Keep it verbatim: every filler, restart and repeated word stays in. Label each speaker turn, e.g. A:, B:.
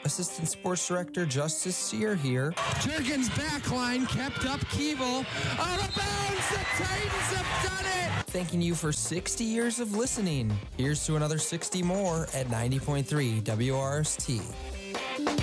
A: Assistant Sports Director Justice Sear here.
B: Jurgens backline kept up Keeble. Out of bounds, the Titans have done it!
A: Thanking you for sixty years of listening. Here's to another sixty more at ninety point three W R S T.